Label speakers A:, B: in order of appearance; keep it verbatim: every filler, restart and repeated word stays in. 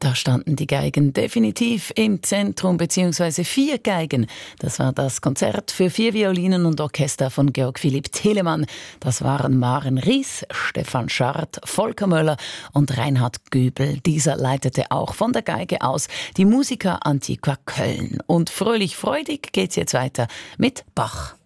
A: Da standen die Geigen definitiv im Zentrum, beziehungsweise vier Geigen. Das war das Konzert für vier Violinen und Orchester von Georg Philipp Telemann. Das waren Maren Ries, Stefan Schardt, Volker Möller und Reinhard Göbel. Dieser leitete auch von der Geige aus die Musica Antiqua Köln. Und fröhlich freudig geht's jetzt weiter mit Bach.